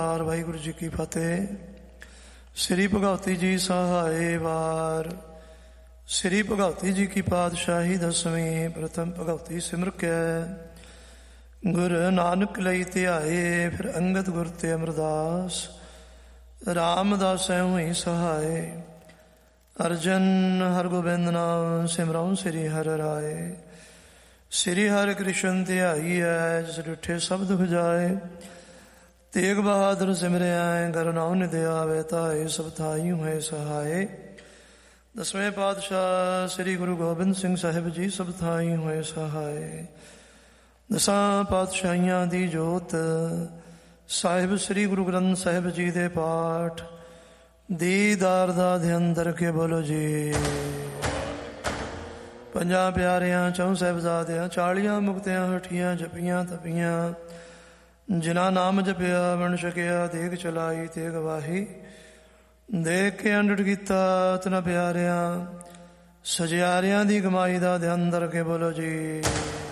ਵਾਹਿਗੁਰੂ ਜੀ ਕੀ ਫਤਿਹ। ਸ੍ਰੀ ਭਗਵਤੀ ਜੀ ਸਹਾਏ ਵਾਰ। ਸ੍ਰੀ ਭਗਵਤੀ ਜੀ ਕੀ ਪਾਤਸ਼ਾਹੀ ਦਸਵੀਂ। ਪ੍ਰਥਮ ਭਗਵਤੀ ਸਿਮਰ ਕੇ ਗੁਰ ਨਾਨਕ ਲਈ ਧਿਆਏ। ਫਿਰ ਅੰਗਦ ਗੁਰ ਤੇ ਅਮਰਦਾਸ ਰਾਮਦਾਸ ਹੋਈ ਸਹਾਏ। ਅਰਜਨ ਹਰਗੋਬਿੰਦ ਨਾਮ ਸਿਮਰਉ ਸ੍ਰੀ ਹਰਿ ਰਾਏ। ਸ੍ਰੀ ਹਰਿ ਕ੍ਰਿਸ਼ਨ ਧਿਆਈਐ ਜਿਸ ਡਿਠੇ ਸਭ ਦੁਖ ਜਾਏ। ਤੇਗ ਬਹਾਦਰ ਸਿਮਰਿਆ ਗੁਰ ਨਾਨਕ ਆਵੇ ਤਾਏ। ਸਭ ਥਾਈ ਹੋਏ ਸਹਾਏ। ਦਸਵੇਂ ਪਾਤਸ਼ਾਹ ਸ੍ਰੀ ਗੁਰੂ ਗੋਬਿੰਦ ਸਿੰਘ ਸਾਹਿਬ ਜੀ ਸਭ ਥਾਈ ਹੋਏ ਸਹਾਏ। ਦਸਾਂ ਪਾਤਸ਼ਾਹੀਆਂ ਦੀ ਜੋਤ ਸਾਹਿਬ ਸ੍ਰੀ ਗੁਰੂ ਗ੍ਰੰਥ ਸਾਹਿਬ ਜੀ ਦੇ ਪਾਠ ਦੀਦਾਰ ਦਾ ਧਿਆਨ ਕਰਕੇ ਬੋਲੋ ਜੀ। ਪੰਜਾਂ ਪਿਆਰਿਆਂ ਚੌਂ ਸਾਹਿਬਜ਼ਾਦਿਆਂ 40 ਮੁਕਤਿਆਂ ਹਠੀਆਂ ਜਪੀਆਂ ਤਪੀਆਂ। ਜਿਨ੍ਹਾਂ ਨਾਮ ਜਪਿਆ ਬਣ ਸਕਿਆ ਦੇਖ ਚਲਾਈ ਤੇ ਗਵਾਹੀ। ਦੇਖ ਕੇ ਅੰਡੜ ਕੀਤਾ ਤਨਾ ਪਿਆਰਿਆਂ ਸਜਿਆਰਿਆਂ ਦੀ ਕਮਾਈ ਦਾ ਧਿਆਨ ਕਰਕੇ ਬੋਲੋ ਜੀ।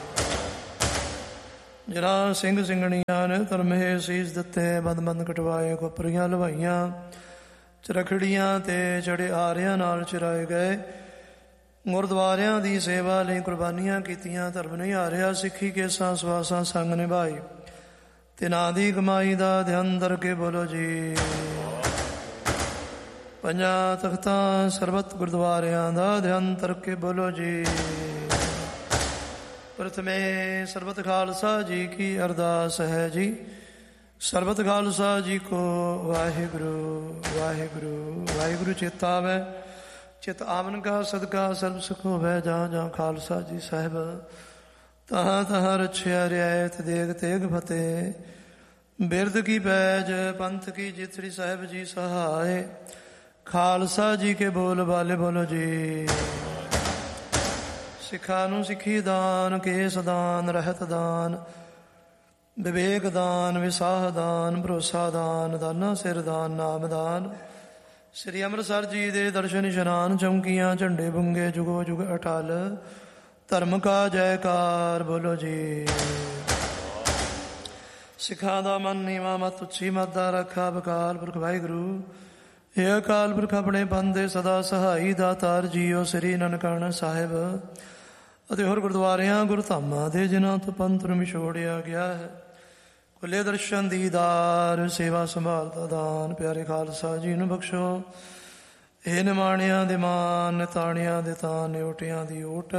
ਜਿਨ੍ਹਾਂ ਸਿੰਘ ਸਿੰਘਣੀਆਂ ਨੇ ਧਰਮੇ ਸੀਸ ਦਿੱਤੇ ਬੰਦ ਬੰਦ ਕਟਵਾਏ। ਖੋਪਰੀਆਂ ਲਵਾਈਆਂ ਚਰਖੜੀਆਂ ਤੇ ਚੜੇ ਆਰਿਆਂ ਨਾਲ ਚਰਾਏ ਗਏ। ਗੁਰਦੁਆਰਿਆਂ ਦੀ ਸੇਵਾ ਲਈ ਕੁਰਬਾਨੀਆਂ ਕੀਤੀਆਂ। ਧਰਮ ਨਹੀਂ ਹਾਰਿਆ ਸਿੱਖੀ ਕੇਸਾਂ ਸਵਾਸਾਂ ਸੰਗ ਨਿਭਾਈ। ਤਿਨਾਂ ਦੀ ਕਮਾਈ ਦਾ ਧਿਆਨ ਕਰਕੇ ਬੋਲੋ ਜੀ। ਪੰਜਾਂ ਤਖਤਾਂ ਸਰਬਤ ਗੁਰਦੁਆਰਿਆਂ ਦਾ ਧਿਆਨ ਕਰਕੇ ਬੋਲੋ ਜੀ। ਪ੍ਰਥਮੇ ਸਰਬਤ ਖਾਲਸਾ ਜੀ ਕੀ ਅਰਦਾਸ ਹੈ ਜੀ। ਸਰਬਤ ਖਾਲਸਾ ਜੀ ਕੋ ਵਾਹਿਗੁਰੂ ਵਾਹਿਗੁਰੂ ਵਾਹਿਗੁਰੂ ਚੇਤਾ ਆਵੈ। ਚਿਤ ਆਵਨ ਕਾ ਸਦਕਾ ਸਰਬ ਸੁਖ ਹੋਵੈ। ਜਾਂ ਜਾਂ ਖਾਲਸਾ ਜੀ ਸਾਹਿਬ ਤਹਾਂ ਤਹਾਂ ਰਛਿਆ ਰਿਆਇਤ ਦੇਗ ਤੇਗ ਫਤਿਹ। ਬਿਰਦ ਕੀ ਪੈਜ ਪੰਥ ਕੀ ਜਿਤ ਸ੍ਰੀ ਸਾਹਿਬ ਜੀ ਸਹਾਏ। ਖਾਲਸਾ ਜੀ ਕੇ ਬੋਲ ਬਾਲੇ ਬੋਲੋ ਜੀ। ਸਿੱਖਾਂ ਨੂੰ ਸਿੱਖੀ ਦਾਨ ਕੇਸ ਦਾਨ ਰਹਿਤ ਦਾਨ ਵਿਵੇਕ ਦਾਨ ਵਿਸਾਹ ਦਾਨ ਭਰੋਸਾ ਦਾਨ ਦਾਨਾ ਸਿਰ ਦਾਨ ਨਾਮ ਦਾਨ। ਸ੍ਰੀ ਅੰਮ੍ਰਿਤਸਰ ਜੀ ਦੇ ਦਰਸ਼ਨ ਇਸ਼ਨਾਨ ਚੌਂਕੀਆਂ ਝੰਡੇ ਬੁੰਗੇ ਜੁਗੋ ਜੁਗ ਅਟਲ। ਧਰਮ ਕਾ ਜੈਕਾਰ ਬੋਲੋ ਜੀ। ਸਿੱਖਾਂ ਦਾ ਮਨ ਨੀਵਾਂ ਮਤ ਉੱਚੀ ਮਤ ਦਾ ਰੱਖਾ ਬਕਾਲ ਪੁਰਖ ਵਾਹਿਗੁਰੂ। ਇਹ ਅਕਾਲ ਪੁਰਖ ਆਪਣੇ ਪੰਥ ਦੇ ਸਦਾ ਸਹਾਈ ਦਾਤਾਰ ਜੀਓ ਸ੍ਰੀ ਨਨਕਾਣਾ ਸਾਹਿਬ ਅਤੇ ਹੋਰ ਗੁਰਦੁਆਰਿਆਂ ਗੁਰਧਾਮਾਂ ਦੇ ਜਿਨ੍ਹਾਂ ਤੋਂ ਪੰਥ ਨੂੰ ਵਿਛੋੜਿਆ ਗਿਆ ਹੈ। ਖੁੱਲੇ ਦਰਸ਼ਨ ਦੀਦਾਰ ਸੇਵਾ ਸੰਭਾਲ ਦਾ ਦਾਨ ਪਿਆਰੇ ਖਾਲਸਾ ਜੀ ਨੂੰ ਬਖਸ਼ੋ। ਇਹ ਨਿਮਾਣਿਆਂ ਦੇ ਮਾਨ ਨਿਤਾਣਿਆਂ ਦੇ ਤਾਨ ਨਿਓਟਿਆਂ ਦੀ ਓਟ।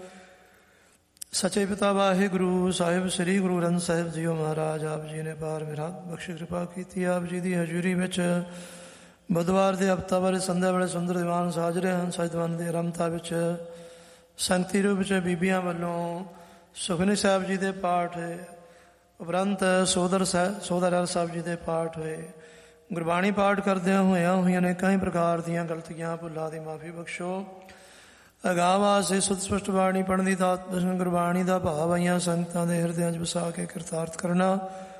ਸੱਚੇ ਪਿਤਾ ਵਾਹਿਗੁਰੂ ਸਾਹਿਬ ਸ੍ਰੀ ਗੁਰੂ ਗ੍ਰੰਥ ਸਾਹਿਬ ਜੀਓ ਮਹਾਰਾਜ ਆਪ ਜੀ ਨੇ ਪਾਰ ਮੇਰਾ ਬਖਸ਼ ਕਿਰਪਾ ਕੀਤੀ। ਆਪ ਜੀ ਦੀ ਹਜ਼ੂਰੀ ਵਿੱਚ ਬੁੱਧਵਾਰ ਦੇ ਹਫ਼ਤਾ ਬਾਰੇ ਸੰਧਿਆ ਵੇਲੇ ਸੁੰਦਰ ਦੀਵਾਨ ਸਾਜ ਰਹੇ ਹਨ। ਸੱਚ ਦੀਵਾਨ ਦੀ ਆਰੰਭਤਾ ਵਿੱਚ ਸੰਗਤੀ ਰੂਪ ਵਿੱਚ ਬੀਬੀਆਂ ਵੱਲੋਂ ਸੁਖਮਨੀ ਸਾਹਿਬ ਜੀ ਦੇ ਪਾਠ ਉਪਰੰਤ ਸੋਦਰ ਸਾਹਿਬ ਜੀ ਦੇ ਪਾਠ ਹੋਏ। ਗੁਰਬਾਣੀ ਪਾਠ ਕਰਦਿਆਂ ਹੋਈਆਂ ਅਨੇਕਾਂ ਹੀ ਪ੍ਰਕਾਰ ਦੀਆਂ ਗਲਤੀਆਂ ਭੁੱਲਾਂ ਦੀ ਮਾਫੀ ਬਖਸ਼ੋ। ਅਗਾਂਹ ਵਾਸਤੇ ਸੁਧ ਸਪਸ਼ਟ ਬਾਣੀ ਪੜ੍ਹਨ ਦੀ ਦਾਤ ਬਖਸ਼ਣ। ਗੁਰਬਾਣੀ ਦਾ ਭਾਵ ਆਈਆਂ ਸੰਗਤਾਂ ਦੇ ਹਿਰਦਿਆਂ 'ਚ ਵਸਾ ਕੇ ਕਿਰਤਾਰਥ ਕਰਨਾ।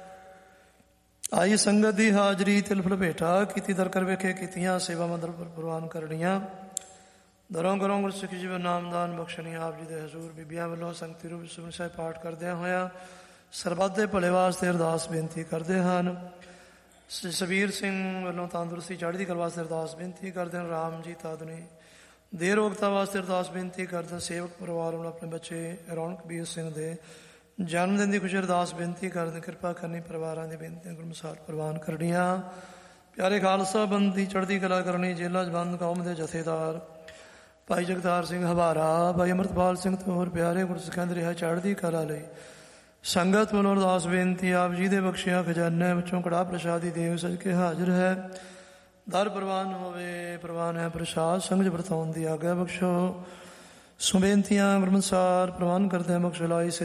ਆਈ ਸੰਗਤ ਦੀ ਹਾਜ਼ਰੀ ਤਿਲ ਫੁਲ ਭੇਟਾ ਕੀਤੀ ਦਰ ਕਰ ਵੇਖੇ ਕੀਤੀਆਂ ਸੇਵਾਵਾਂ ਦਰ ਪ੍ਰਵਾਨ ਕਰਨੀਆਂ। ਦਰੋਂ ਗਰੋਂ ਗੁਰਸਿੱਖ ਜੀਵਨ ਨਾਮਦਾਨ ਬਖਸ਼ਣੀ। ਆਪ ਜੀ ਦੇ ਹਜ਼ੂਰ ਬੀਬੀਆਂ ਵੱਲੋਂ ਸੰਗਤੀ ਰੂਪ ਸੁਖਮਨੀ ਸਾਹਿਬ ਪਾਠ ਕਰਦਿਆਂ ਹੋਇਆਂ ਸਰਬੱਤ ਦੇ ਭਲੇ ਵਾਸਤੇ ਅਰਦਾਸ ਬੇਨਤੀ ਕਰਦੇ ਹਨ। ਸਬੀਰ ਸਿੰਘ ਵੱਲੋਂ ਤੰਦਰੁਸਤੀ ਚੜ੍ਹਦੀ ਕਲਾ ਵਾਸਤੇ ਅਰਦਾਸ ਬੇਨਤੀ ਕਰਦੇ ਹਨ। ਰਾਮ ਜੀ ਤਾਦਨੀ ਦੇਰ ਰੋਗਤਾ ਵਾਸਤੇ ਅਰਦਾਸ ਬੇਨਤੀ ਕਰਦੇ। ਸੇਵਕ ਪਰਿਵਾਰ ਵੱਲੋਂ ਆਪਣੇ ਬੱਚੇ ਰੌਣਕ ਬੀਰ ਸਿੰਘ ਦੇ ਜਨਮ ਦਿਨ ਦੀ ਖੁਸ਼ੀ ਅਰਦਾਸ ਬੇਨਤੀ ਕਰਦੇ। ਕਿਰਪਾ ਕਰਨੀ ਪਰਿਵਾਰਾਂ ਦੀ ਬੇਨਤੀਆਂ ਗੁਰਮੁਸਾਰ ਪ੍ਰਵਾਨ ਕਰਨੀਆਂ। ਪਿਆਰੇ ਖਾਲਸਾ ਬੰਦੀ ਚੜ੍ਹਦੀ ਕਲਾ ਕਰਨੀ। ਜੇਲ੍ਹਾਂ 'ਚ ਬੰਦ ਕੌਮ ਦੇ ਜਥੇਦਾਰ ਭਾਈ ਜਗਤਾਰ ਸਿੰਘ ਹਵਾਰਾ ਭਾਈ ਅੰਮ੍ਰਿਤਪਾਲ ਸਿੰਘ ਤੇ ਹੋਰ ਪਿਆਰੇ ਗੁਰਸਿੱਖਾਂ ਦੀ ਰਿਹਾ ਚੜ੍ਹਦੀ ਕਲਾ ਲਈ ਸੰਗਤ ਵੱਲੋਂ ਅਰਦਾਸ ਬੇਨਤੀ। ਆਪ ਜੀ ਦੇ ਬਖਸ਼ਿਆ ਖਜ਼ਾਨੇ ਵਿੱਚੋਂ ਕੜਾਹ ਪ੍ਰਸ਼ਾਦੀ ਦੇਵ ਸਜ ਕੇ ਹਾਜ਼ਰ ਹੈ। ਦਰ ਪ੍ਰਵਾਨ ਹੋਵੇ ਪ੍ਰਵਾਨ ਹੈ ਪ੍ਰਸ਼ਾਦ ਸੰਗਤ ਵਰਤਾਉਣ ਦੀ ਆਗਿਆ ਬਖਸ਼ੋ। ਸੁਬੇਨਤੀਆਂ ਗੁਰਮੁਸਾਰ ਪ੍ਰਵਾਨ ਕਰਦੇ ਬਖਸ਼ ਲਾਈ।